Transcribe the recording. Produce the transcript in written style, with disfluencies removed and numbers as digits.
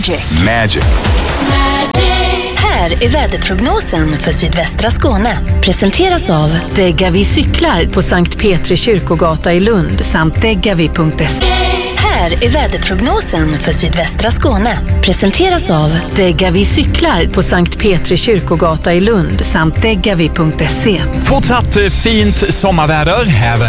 Magic. Här är väderprognosen för sydvästra Skåne. Presenteras av Degavi cyklar på Sankt Petri kyrkogata i Lund samt degavi.se. Här är väderprognosen för sydvästra Skåne. Presenteras av Degavi cyklar på Sankt Petri kyrkogata i Lund samt degavi.se. Fortsatt fint sommarväder.